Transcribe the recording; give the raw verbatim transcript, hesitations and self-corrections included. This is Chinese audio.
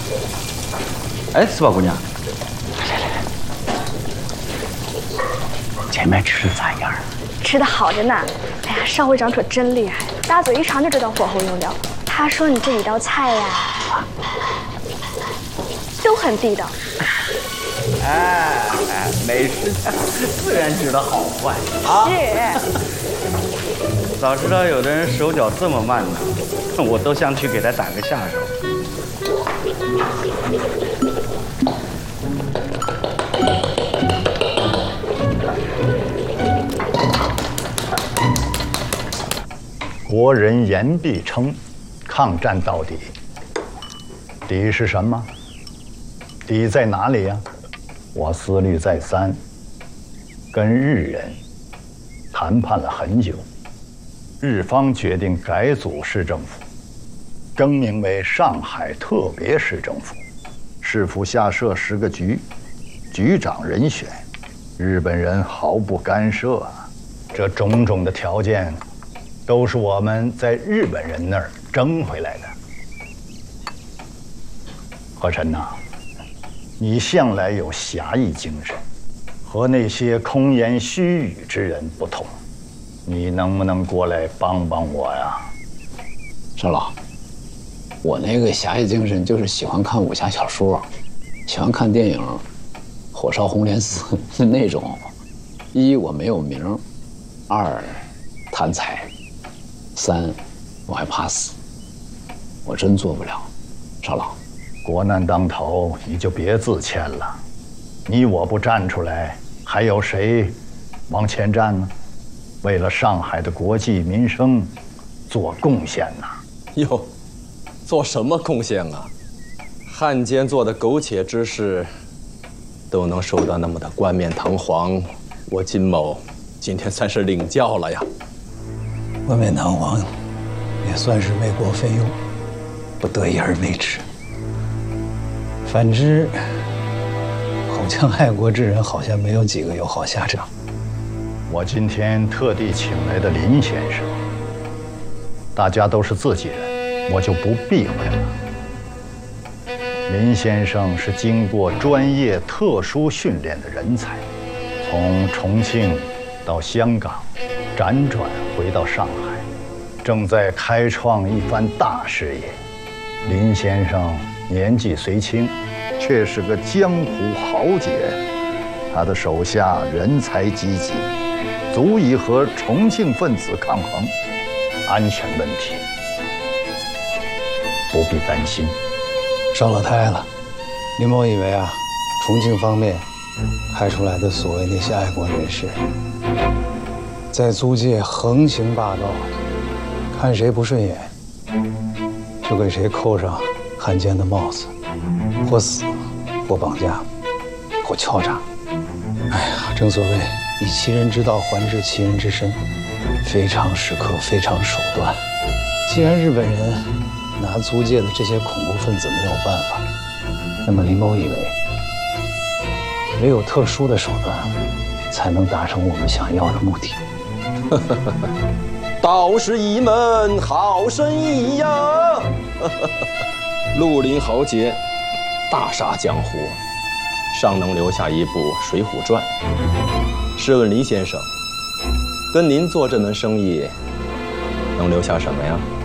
哎，四宝姑娘， 前面吃的咋样？ 吃的好着呢。哎呀，上回长可真厉害，大嘴一尝就知道火候用料。他说你这几道菜呀，都很地道。 哎哎，美食家自然知道好坏啊。 是。 早知道有的人手脚这么慢呢，我都想去给他打个下手。 国人言必称，抗战到底。底是什么？底在哪里呀？我思虑再三，跟日人谈判了很久，日方决定改组市政府，更名为上海特别市政府，市府下设十个局，局长人选，日本人毫不干涉啊。这种种的条件，都是我们在日本人那儿争回来的。和珅呐，你向来有侠义精神，和那些空言虚语之人不同。你能不能过来帮帮我呀？ 少老，我那个侠义精神就是喜欢看武侠小说，喜欢看电影，《火烧红莲寺》那种。一我没有名，二贪财，三我还怕死，我真做不了。少老， 国难当头，你就别自谦了。你我不站出来，还有谁往前站呢？为了上海的国计民生做贡献呐！ 哟，做什么贡献啊？汉奸做的苟且之事，都能收得那么的冠冕堂皇，我金某今天算是领教了呀。 冠冕堂皇，也算是为国费用，不得已而为之。反之，口腔爱国之人好像没有几个有好下场。 我今天特地请来的林先生，大家都是自己人，我就不避讳了。林先生是经过专业特殊训练的人才，从重庆到香港，辗转回到上海，正在开创一番大事业。林先生年纪虽轻，却是个江湖豪杰，他的手下人才济济，足以和重庆分子抗衡。安全问题不必担心。 少老太了，林某以为啊，重庆方面派出来的所谓那些爱国人士，在租界横行霸道，看谁不顺眼，就给谁扣上汉奸的帽子，或死，或绑架，或敲诈。哎呀，正所谓以其人之道还治其人之身，非常时刻非常手段。既然日本人拿租界的这些恐怖分子没有办法，那么林某以为，唯有特殊的手段，才能达成我们想要的目的。 道是一门好生意呀！绿林豪杰，大杀江湖，尚能留下一部《水浒传》。试问林先生，跟您做这门生意，能留下什么呀？